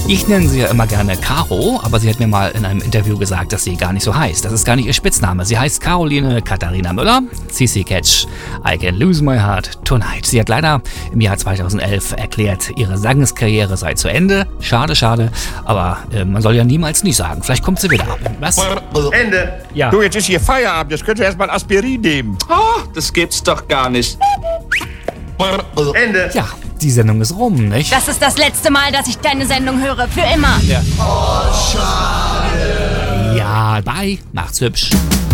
Ich nenne sie ja immer gerne Caro, aber sie hat mir mal in einem Interview gesagt, dass sie gar nicht so heißt. Das ist gar nicht ihr Spitzname. Sie heißt Caroline Katharina Müller. CC Catch, I Can Lose My Heart Tonight. Sie hat leider im Jahr 2011 erklärt, ihre Gesangskarriere sei zu Ende. Schade, schade. Aber man soll ja niemals nie sagen. Vielleicht kommt sie wieder. Was? Ende. Ja. Du, jetzt ist hier Feierabend. Jetzt könnt ihr erstmal Aspirin nehmen. Oh, das gibt's doch gar nicht. Ende. Ja, die Sendung ist rum, nicht? Das ist das letzte Mal, dass ich deine Sendung höre. Für immer. Ja, bye. Macht's hübsch.